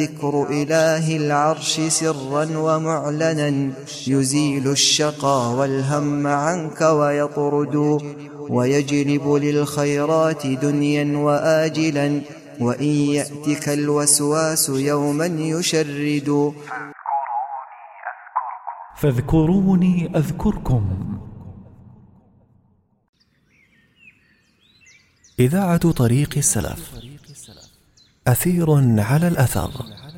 ذكر إله العرش سرا ومعلنا يزيل الشقى والهم عنك ويطرد ويجلب للخيرات دنيا وآجلا وإن يأتك الوسواس يوما يشرد. فاذكروني أذكركم. إذاعة طريق السلف، أثير على الأثر.